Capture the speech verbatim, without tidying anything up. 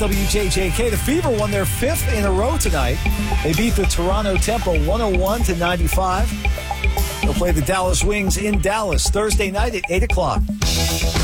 W J J K. The Fever won their fifth in a row tonight. They beat the Toronto Tempo one oh one to ninety-five. They'll play the Dallas Wings in Dallas Thursday night at eight o'clock.